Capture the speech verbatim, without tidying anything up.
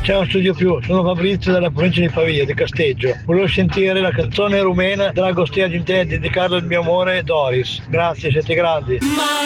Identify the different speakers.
Speaker 1: C'è un studio più, sono Fabrizio dalla provincia di Pavia, di Casteggio. Volevo sentire la canzone rumena dell'Agostina Gintè e dedicarla al mio amore Doris. Grazie, siete grandi.